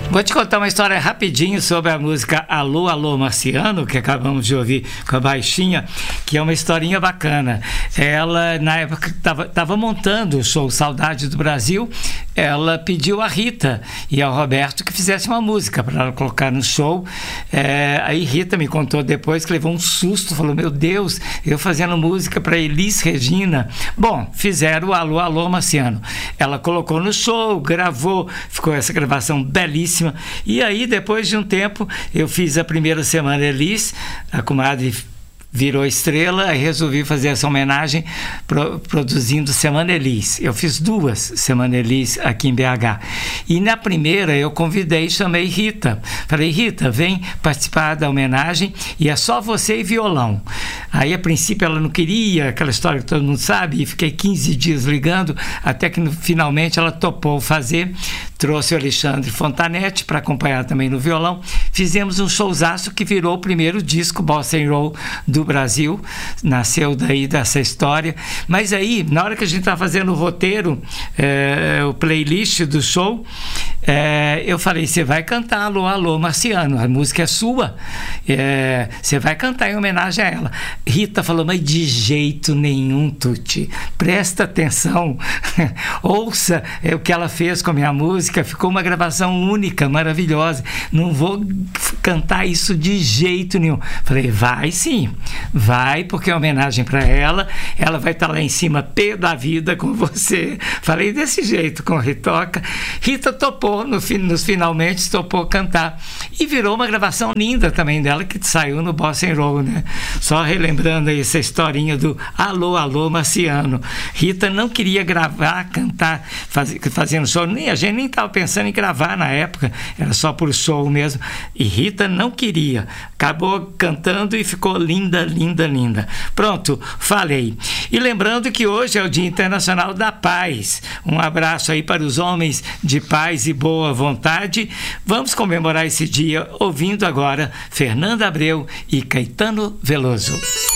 Vou te contar uma história rapidinho sobre a música Alô, Alô Marciano, que acabamos de ouvir com a Baixinha, que é uma historinha bacana. Ela, na época que estava montando o show Saudade do Brasil, ela pediu a Rita e ao Roberto que fizesse uma música para ela colocar no show. Aí Rita me contou depois que levou um susto, falou: meu Deus, eu fazendo música para Elis Regina. Bom, fizeram o Alô, Alô Marciano. Ela colocou no show, gravou, ficou essa gravação belíssima. E aí, depois de um tempo, eu fiz a primeira Semana Elis, a comadre virou estrela, e resolvi fazer essa homenagem produzindo Semana Elis. Eu fiz 2 Semana Elis aqui em BH. E na primeira eu convidei e chamei Rita. Falei: Rita, vem participar da homenagem e é só você e violão. Aí, a princípio, ela não queria, aquela história que todo mundo sabe, e fiquei 15 dias ligando, até que finalmente ela topou fazer. Trouxe o Alexandre Fontanetti para acompanhar também no violão. Fizemos um showzaço que virou o primeiro disco Bossa and Roll do Brasil. Nasceu daí dessa história. Mas aí, na hora que a gente estava fazendo o roteiro, o playlist do show, eu falei: você vai cantar Alô, Alô Marciano, a música é sua, você vai cantar em homenagem a ela. Rita falou: mas de jeito nenhum, Tuti, presta atenção, ouça o que ela fez com a minha música, ficou uma gravação única, maravilhosa, não vou cantar isso de jeito nenhum. Falei: vai sim, vai, porque é homenagem para ela, ela vai estar lá em cima pé da vida com você. Falei desse jeito com a Ritoca. Rita topou, nos finalmente topou cantar, e virou uma gravação linda também dela, que saiu no Bossa and Roll, né? Só relembrando aí essa historinha do Alô, Alô Marciano. Rita não queria gravar, cantar, fazendo show, a gente nem estava pensando em gravar na época, era só por show mesmo, e Rita não queria, acabou cantando e ficou linda, linda, linda. Pronto, falei. E lembrando que hoje é o Dia Internacional da Paz. Um abraço aí para os homens de paz e boa vontade. Vamos comemorar esse dia ouvindo agora Fernanda Abreu e Caetano Veloso.